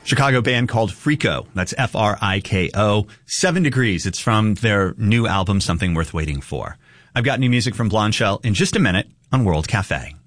Chicago band called Friko. That's Friko. 7 Degrees. It's from their new album, Something Worth Waiting For. I've got new music from Blondshell in just a minute on World Cafe.